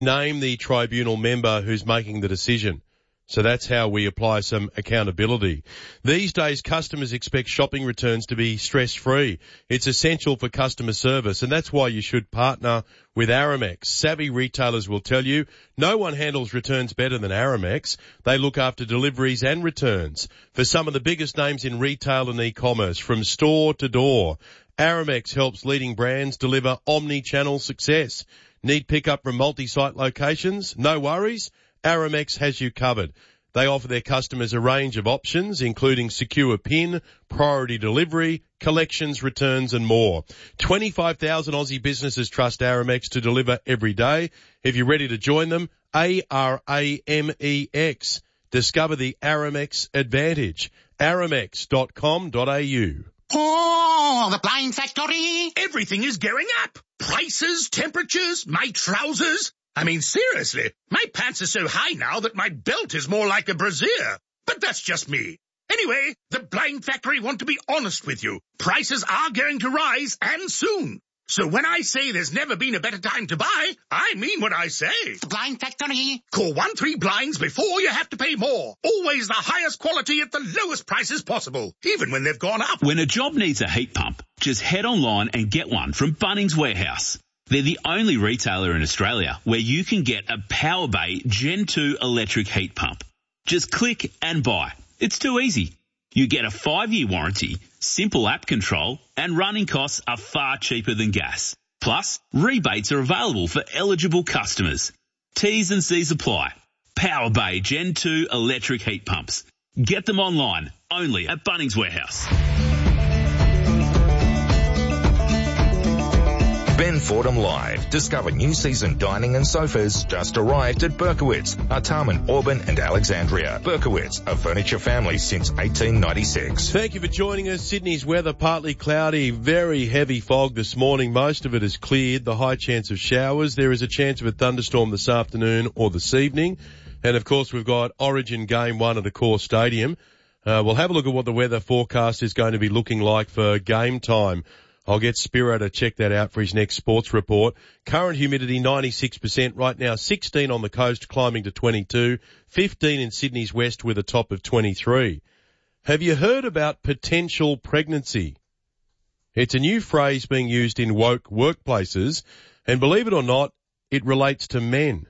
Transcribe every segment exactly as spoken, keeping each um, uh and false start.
name the tribunal member who's making the decision. So that's how we apply some accountability. These days, customers expect shopping returns to be stress-free. It's essential for customer service, and that's why you should partner with Aramex. Savvy retailers will tell you no one handles returns better than Aramex. They look after deliveries and returns for some of the biggest names in retail and e-commerce, from store to door. Aramex helps leading brands deliver omni-channel success. Need pickup from multi-site locations? No worries. Aramex has you covered. They offer their customers a range of options, including secure PIN, priority delivery, collections, returns, and more. twenty-five thousand Aussie businesses trust Aramex to deliver every day. If you're ready to join them, A R A M E X. Discover the Aramex advantage. aramex dot com dot a u. Oh, the Blind Factory! Everything is going up. Prices, temperatures, my trousers. I mean, seriously, my pants are so high now that my belt is more like a brassiere. But that's just me. Anyway, the Blind Factory want to be honest with you. Prices are going to rise, and soon. So when I say there's never been a better time to buy, I mean what I say. The Blind Factory. Call one three blinds before you have to pay more. Always the highest quality at the lowest prices possible, even when they've gone up. When a job needs a heat pump, just head online and get one from Bunnings Warehouse. They're the only retailer in Australia where you can get a PowerBay Gen two electric heat pump. Just click and buy. It's too easy. You get a five-year warranty, simple app control, and running costs are far cheaper than gas. Plus, rebates are available for eligible customers. T's and C's apply. PowerBay Gen two electric heat pumps. Get them online, only at Bunnings Warehouse. Ben Fordham Live. Discover new season dining and sofas just arrived at Berkowitz, Artarmon, Auburn and Alexandria. Berkowitz, a furniture family since eighteen ninety-six. Thank you for joining us. Sydney's weather partly cloudy, very heavy fog this morning. Most of it is cleared. The high chance of showers. There is a chance of a thunderstorm this afternoon or this evening. And of course we've got Origin Game one at Accor Stadium. Uh, we'll have a look at what the weather forecast is going to be looking like for game time. I'll get Spiro to check that out for his next sports report. Current humidity ninety-six percent right now, sixteen on the coast climbing to twenty-two, fifteen in Sydney's west with a top of twenty-three. Have you heard about potential pregnancy? It's a new phrase being used in woke workplaces, and believe it or not, it relates to men.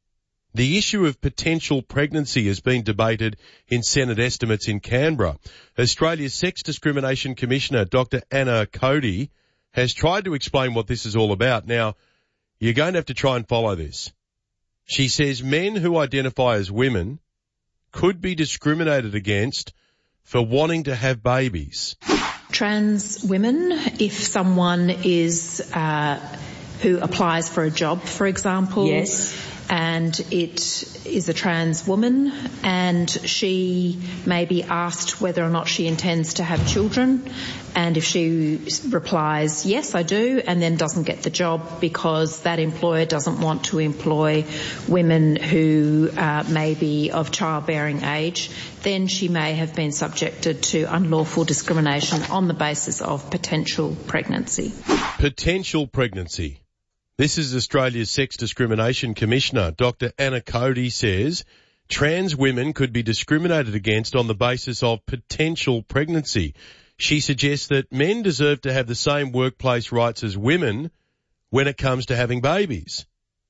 The issue of potential pregnancy has been debated in Senate estimates in Canberra. Australia's Sex Discrimination Commissioner, Doctor Anna Cody, has tried to explain what this is all about. Now, you're going to have to try and follow this. She says men who identify as women could be discriminated against for wanting to have babies. Trans women, if someone is uh, who applies for a job, for example, yes, and it is a trans woman and she may be asked whether or not she intends to have children, and if she replies, yes, I do, and then doesn't get the job because that employer doesn't want to employ women who uh, may be of childbearing age, then she may have been subjected to unlawful discrimination on the basis of potential pregnancy. Potential pregnancy. This is Australia's Sex Discrimination Commissioner, Doctor Anna Cody, says trans women could be discriminated against on the basis of potential pregnancy. She suggests that men deserve to have the same workplace rights as women when it comes to having babies.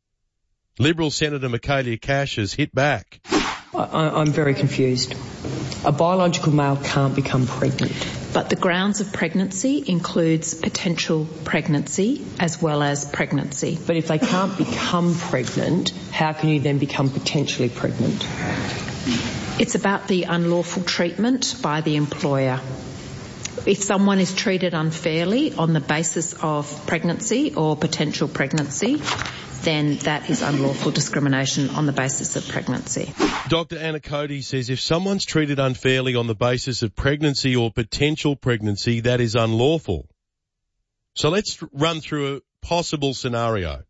Liberal Senator Michaelia Cash has hit back. I, I'm very confused. A biological male can't become pregnant. But the grounds of pregnancy includes potential pregnancy as well as pregnancy. But if they can't become pregnant, how can you then become potentially pregnant? It's about the unlawful treatment by the employer. If someone is treated unfairly on the basis of pregnancy or potential pregnancy, then that is unlawful discrimination on the basis of pregnancy. Doctor Anna Cody says if someone's treated unfairly on the basis of pregnancy or potential pregnancy, that is unlawful. So let's run through a possible scenario.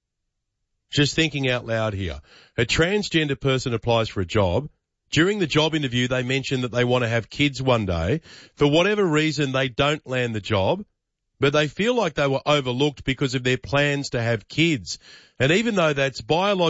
Just thinking out loud here. A transgender person applies for a job. During the job interview, they mention that they want to have kids one day. For whatever reason, they don't land the job. but they feel like they were overlooked because of their plans to have kids. And even though that's biological,